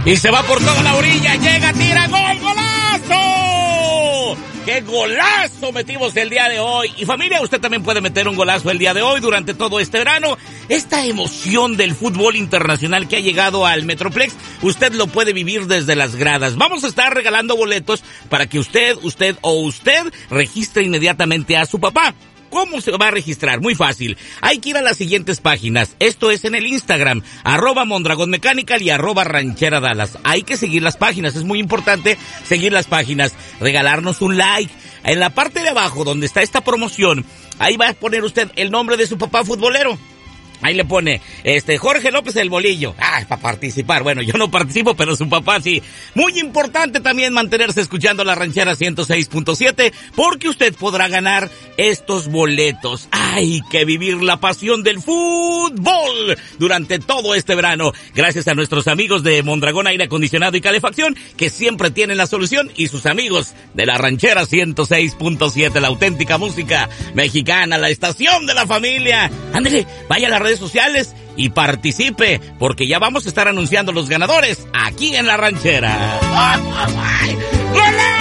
Y se va por toda la orilla, llega, tira, gol, golazo. ¡Qué golazo metimos el día de hoy! Y familia, usted también puede meter un golazo el día de hoy durante todo este verano. Esta emoción del fútbol internacional que ha llegado al Metroplex, usted lo puede vivir desde las gradas. Vamos a estar regalando boletos para que usted registre inmediatamente a su papá. ¿Cómo se va a registrar? Muy fácil. Hay que ir a las siguientes páginas. Esto es en el Instagram, @MondragonMechanical y @RancheraDallas. Hay que seguir las páginas. Es muy importante seguir las páginas. Regalarnos un like. En la parte de abajo, donde está esta promoción, ahí va a poner usted el nombre de su papá futbolero. Ahí le pone, Jorge López el Bolillo. Para participar. Bueno, yo no participo, pero su papá sí. Muy importante también mantenerse escuchando la Ranchera 106.7, porque usted podrá ganar estos boletos. Hay que vivir la pasión del fútbol durante todo este verano. Gracias a nuestros amigos de Mondragón Aire Acondicionado y Calefacción, que siempre tienen la solución, y sus amigos de la Ranchera 106.7, la auténtica música mexicana, la estación de la familia. Ándale, vaya a las redes sociales y participe, porque ya vamos a estar anunciando los ganadores aquí en la Ranchera. ¡Golazo!